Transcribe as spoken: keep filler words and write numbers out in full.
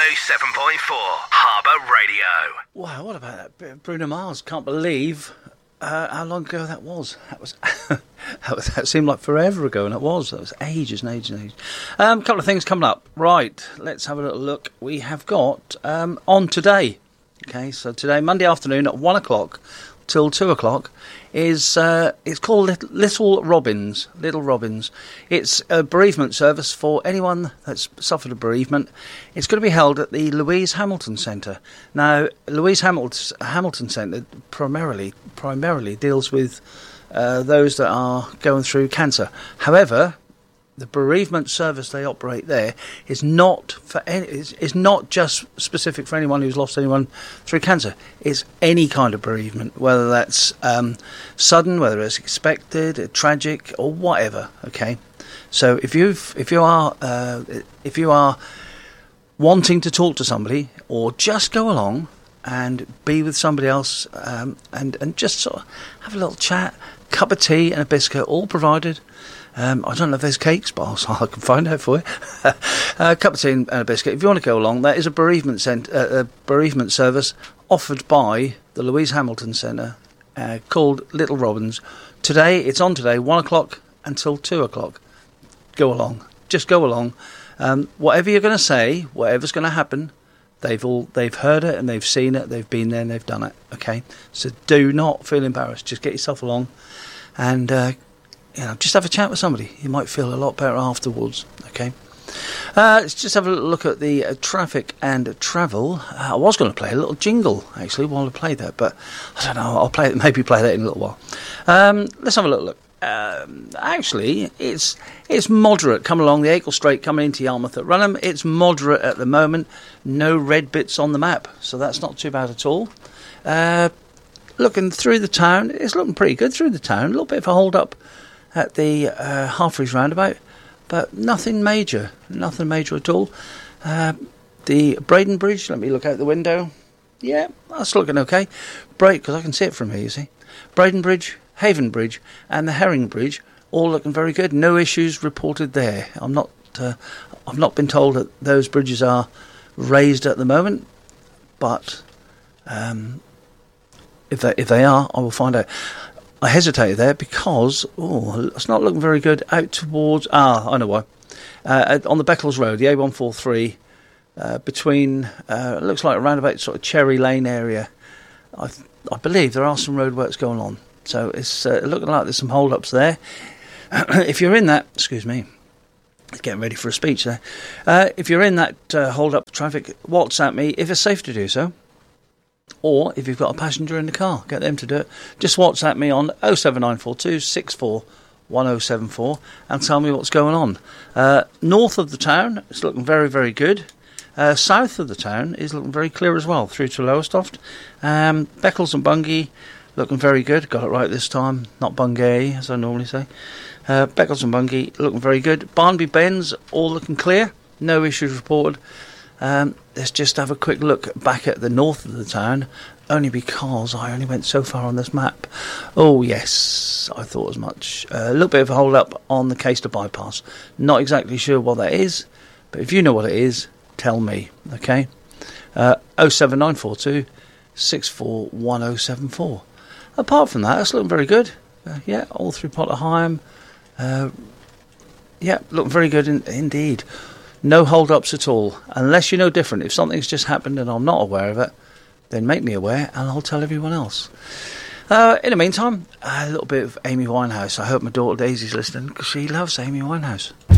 oh seven point four Harbour Radio. Wow, what about that bit of Bruno Mars? Can't believe uh, how long ago that was. That was that was that seemed like forever ago, and it was. That was ages and ages and ages. A um, couple of things coming up. Right, let's have a little look. We have got um, on today. Okay, so today, Monday afternoon at one o'clock till two o'clock, is uh, it's called Little, Little Robins. Little Robins. It's a bereavement service for anyone that's suffered a bereavement. It's going to be held at the Louise Hamilton Centre. Now, Louise Hamilton Hamilton Centre primarily primarily deals with uh, those that are going through cancer. However, the bereavement service they operate there is not for any, is, is not just specific for anyone who's lost anyone through cancer. It's any kind of bereavement, whether that's um, sudden, whether it's expected, tragic, or whatever. Okay, so if you if you are uh, if you are wanting to talk to somebody, or just go along and be with somebody else, um, and and just sort of have a little chat, cup of tea and a biscuit, all provided. Um, I don't know if there's cakes, but I can find out for you. A cup of tea and a biscuit. If you want to go along, that is a bereavement cent- uh, a bereavement service offered by the Louise Hamilton Centre uh, called Little Robins. Today, it's on today, one o'clock until two o'clock. Go along. Just go along. Um, whatever you're going to say, whatever's going to happen, they've all they've heard it and they've seen it, they've been there and they've done it. Okay? So do not feel embarrassed. Just get yourself along and... Uh, You know, just have a chat with somebody. You might feel a lot better afterwards. Okay. Uh, let's just have a look at the uh, traffic and travel. Uh, I was going to play a little jingle actually while I played that, but I don't know. I'll play maybe play that in a little while. Um, let's have a little look. Um, actually, it's it's moderate. Come along the Acle Strait coming into Yarmouth at Runham. It's moderate at the moment. No red bits on the map, so that's not too bad at all. Uh, looking through the town, it's looking pretty good through the town. A little bit of a hold up at the uh, Harfreys roundabout, but nothing major, nothing major at all. Uh, the Braden Bridge, let me look out the window. Yeah, that's looking okay. Break, because I can see it from here, you see. Braden Bridge, Haven Bridge, and the Herring Bridge, all looking very good. No issues reported there. I'm not, uh, I've not been told that those bridges are raised at the moment, but um, if they, if they are, I will find out. I hesitated there because, oh, it's not looking very good out towards, ah, I know why. Uh, on the Beccles Road, the A one forty-three, uh, between, uh, it looks like around about sort of Cherry Lane area. I th- I believe there are some roadworks going on. So it's uh, looking like there's some hold-ups there. If you're in that, excuse me, getting ready for a speech there. Uh, if you're in that uh, hold-up traffic, WhatsApp me if it's safe to do so. Or, if you've got a passenger in the car, get them to do it. Just WhatsApp me on oh seven nine four two six four one oh seven four and tell me what's going on. Uh, north of the town, it's looking very, very good. Uh, south of the town is looking very clear as well, through to Lowestoft. Um, Beccles and Bungay, looking very good. Got it right this time, not Bungay, as I normally say. Uh, Beccles and Bungay, looking very good. Barnby Bends, all looking clear. No issues reported. Um, let's just have a quick look back at the north of the town, only because I only went so far on this map. Oh, yes, I thought as much. Uh, a little bit of a hold-up on the Caister bypass. Not exactly sure what that is, but if you know what it is, tell me, okay? Uh, oh seven nine four two six four one oh seven four. Apart from that, it's looking very good. Uh, yeah, all through Potter Heigham. Uh, yeah, looking very good in- indeed. No hold-ups at all, unless you know different. If something's just happened and I'm not aware of it, then make me aware and I'll tell everyone else. Uh, in the meantime, a little bit of Amy Winehouse. I hope my daughter Daisy's listening because she loves Amy Winehouse.